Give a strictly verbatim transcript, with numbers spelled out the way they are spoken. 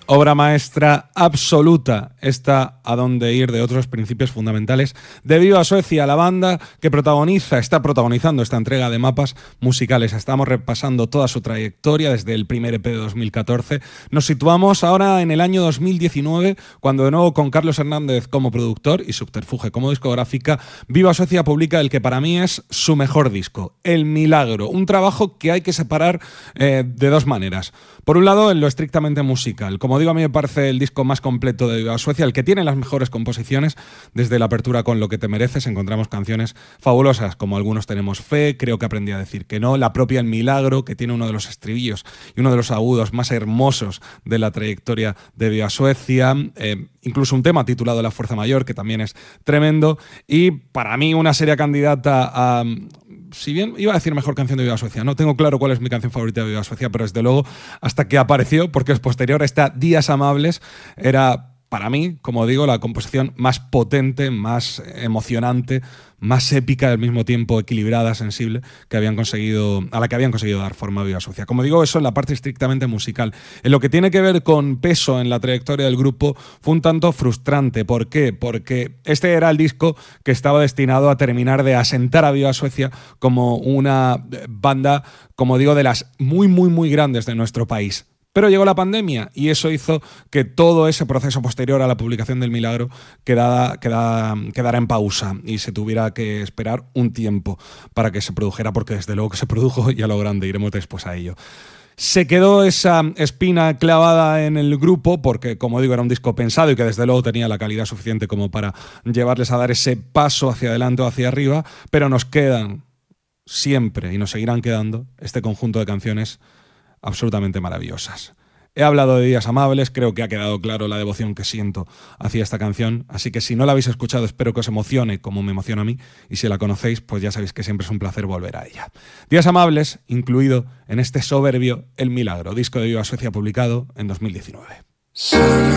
Obra maestra absoluta, esta a dónde ir de otros principios fundamentales de Viva Suecia, la banda que protagoniza, está protagonizando esta entrega de mapas musicales. Estamos repasando toda su trayectoria desde el primer E P de dos mil catorce. Nos situamos ahora en el año dos mil diecinueve, cuando de nuevo con Carlos Hernández como productor y Subterfuge como discográfica, Viva Suecia publica el que para mí es su mejor disco, El Milagro, un trabajo que hay que separar eh, de dos maneras. Por un lado, en lo estrictamente musical. Como digo, a mí me parece el disco más completo de Viva Suecia, el que tiene las mejores composiciones. Desde la apertura con Lo que te mereces encontramos canciones fabulosas, como Algunos tenemos fe, Creo que aprendí a decir que no, la propia El Milagro, que tiene uno de los estribillos y uno de los agudos más hermosos de la trayectoria de Viva Suecia, eh, incluso un tema titulado La Fuerza Mayor, que también es tremendo, y para mí una seria candidata a... Si bien iba a decir mejor canción de Viva Suecia, no tengo claro cuál es mi canción favorita de Viva Suecia, pero desde luego, hasta que apareció, porque es posterior a esta Días Amables, era para mí, como digo, la composición más potente, más emocionante, más épica, al mismo tiempo equilibrada, sensible, que habían conseguido, a la que habían conseguido dar forma a Viva Suecia. Como digo, eso en la parte estrictamente musical. En lo que tiene que ver con peso en la trayectoria del grupo, fue un tanto frustrante. ¿Por qué? Porque este era el disco que estaba destinado a terminar de asentar a Viva Suecia como una banda, como digo, de las muy, muy, muy grandes de nuestro país. Pero llegó la pandemia y eso hizo que todo ese proceso posterior a la publicación del Milagro quedara, quedara, quedara en pausa y se tuviera que esperar un tiempo para que se produjera, porque desde luego que se produjo y a lo grande, iremos después a ello. Se quedó esa espina clavada en el grupo porque, como digo, era un disco pensado y que desde luego tenía la calidad suficiente como para llevarles a dar ese paso hacia adelante o hacia arriba, pero nos quedan siempre y nos seguirán quedando este conjunto de canciones absolutamente maravillosas. He hablado de Días Amables, creo que ha quedado claro la devoción que siento hacia esta canción, así que si no la habéis escuchado espero que os emocione como me emociona a mí, y si la conocéis pues ya sabéis que siempre es un placer volver a ella. Días Amables, incluido en este soberbio El Milagro, disco de Viva Suecia publicado en dos mil diecinueve.